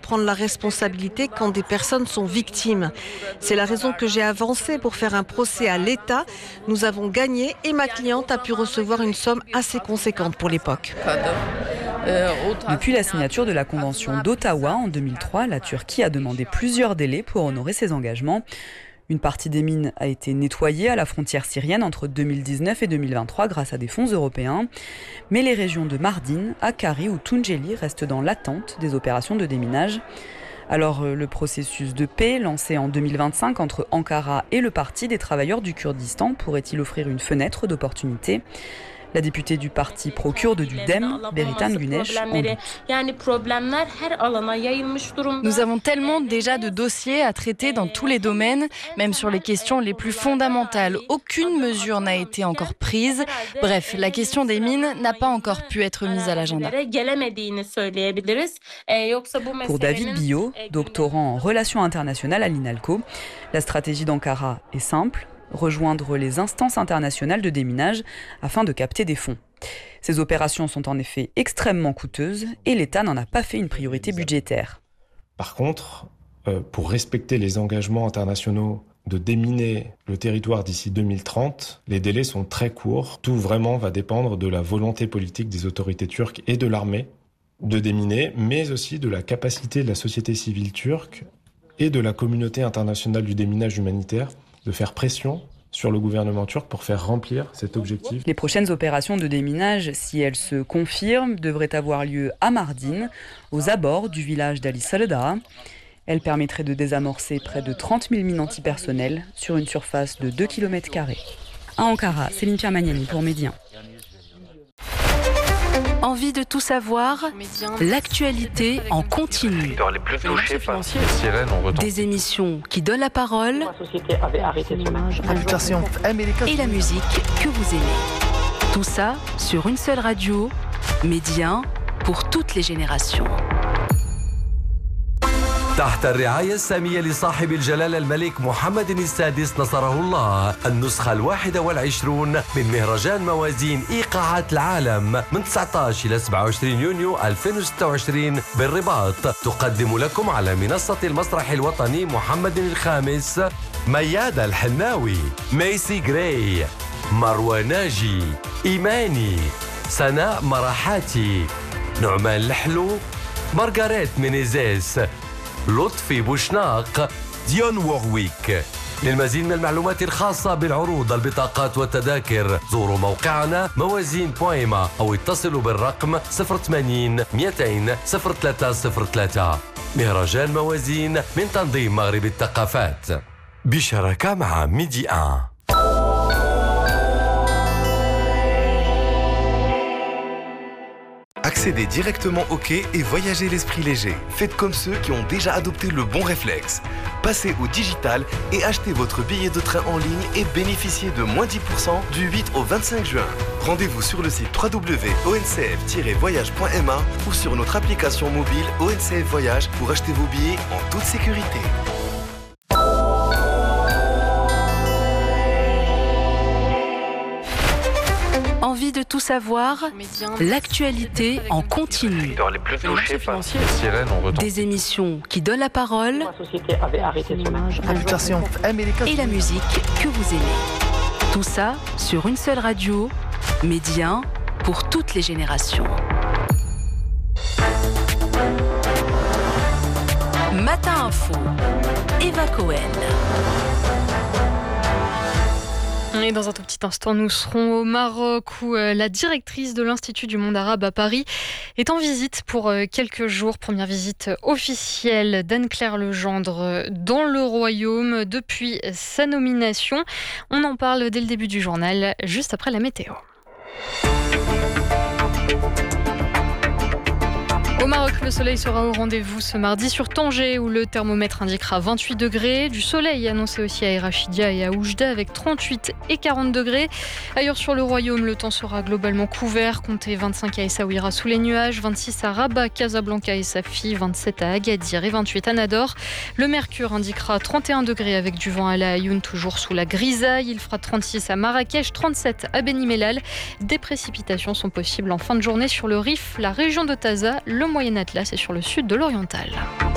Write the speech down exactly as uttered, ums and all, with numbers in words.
prendre la responsabilité quand des personnes sont victimes. C'est la raison que j'ai avancé pour faire un procès à l'État. Nous avons gagné et ma cliente a pu recevoir une somme assez conséquente pour l'époque. Depuis la signature de la Convention d'Ottawa en deux mille trois, la Turquie a demandé plusieurs délais pour honorer ses engagements. Une partie des mines a été nettoyée à la frontière syrienne entre deux mille dix-neuf et deux mille vingt-trois grâce à des fonds européens. Mais les régions de Mardin, Hakkari ou Tunceli restent dans l'attente des opérations de déminage. Alors le processus de paix lancé en deux mille vingt-cinq entre Ankara et le Parti des travailleurs du Kurdistan pourrait-il offrir une fenêtre d'opportunité ? La députée du parti pro-kurde du D E M, Beritan Güneş, en doute. Nous avons tellement déjà de dossiers à traiter dans tous les domaines, même sur les questions les plus fondamentales. Aucune mesure n'a été encore prise. Bref, la question des mines n'a pas encore pu être mise à l'agenda. Pour David Billot, doctorant en relations internationales à l'INALCO, la stratégie d'Ankara est simple. Rejoindre les instances internationales de déminage afin de capter des fonds. Ces opérations sont en effet extrêmement coûteuses et l'État n'en a pas fait une priorité budgétaire. Par contre, euh, pour respecter les engagements internationaux de déminer le territoire d'ici deux mille trente, les délais sont très courts. Tout vraiment va dépendre de la volonté politique des autorités turques et de l'armée de déminer, mais aussi de la capacité de la société civile turque et de la communauté internationale du déminage humanitaire de faire pression sur le gouvernement turc pour faire remplir cet objectif. Les prochaines opérations de déminage, si elles se confirment, devraient avoir lieu à Mardin, aux abords du village d'Ali Salada. Elles permettraient de désamorcer près de trente mille mines antipersonnelles sur une surface de deux kilomètres carrés. À Ankara, Céline Pierre-Magnani pour Médien. Envie de tout savoir, l'actualité en continu. Des émissions qui donnent la parole et la musique que vous aimez. Tout ça sur une seule radio, Médien, pour toutes les générations. تحت الرعاية السامية لصاحب الجلالة الملك محمد السادس نصره الله، النسخة الواحدة والعشرون من مهرجان موازين إيقاعات العالم من تسعة عشر إلى سبعة وعشرين يونيو ألفين وستة وعشرين بالرباط، تقدم لكم على منصة المسرح الوطني محمد الخامس ميادة الحناوي، ميسي جراي، مروى ناجي، إيماني، سناء مراحاتي، نعمان الحلو، مارغاريت مينيزيس، لطفي بوشناق، ديون وورويك. للمزيد من المعلومات الخاصة بالعروض البطاقات والتذاكر زوروا موقعنا موازين بويما أو اتصلوا بالرقم صفر ثمانين مئتين صفر ثلاثة صفر ثلاثة. مهرجان موازين من تنظيم مغرب الثقافات بشراكة مع ميدي واحد. Accédez directement au quai et voyagez l'esprit léger. Faites comme ceux qui ont déjà adopté le bon réflexe. Passez au digital et achetez votre billet de train en ligne et bénéficiez de moins dix pour cent du huit au vingt-cinq juin. Rendez-vous sur le site w w w point o n c f tiret voyage point m a ou sur notre application mobile O N C F Voyage pour acheter vos billets en toute sécurité. Envie de tout savoir, l'actualité en continu. Des émissions qui donnent la parole et la musique que vous aimez. Tout ça sur une seule radio, Médien, pour toutes les générations. Matin Info, Eva Cohen. Et dans un tout petit instant, nous serons au Maroc où euh, la directrice de l'Institut du monde arabe à Paris est en visite pour euh, quelques jours. Première visite officielle d'Anne-Claire Legendre euh, dans le Royaume depuis sa nomination. On en parle dès le début du journal, juste après la météo. Au Maroc, le soleil sera au rendez-vous ce mardi sur Tanger où le thermomètre indiquera vingt-huit degrés. Du soleil annoncé aussi à Erachidia et à Oujda avec trente-huit et quarante degrés. Ailleurs sur le royaume, le temps sera globalement couvert. Comptez vingt-cinq à Essaouira sous les nuages, vingt-six à Rabat, Casablanca et Safi, vingt-sept à Agadir et vingt-huit à Nador. Le mercure indiquera trente et un degrés avec du vent à La Ayoun, toujours sous la grisaille. Il fera trente-six à Marrakech, trente-sept à Beni Mellal. Des précipitations sont possibles en fin de journée sur le Rif, la région de Taza, le Moyen Atlas et sur le sud de l'Oriental.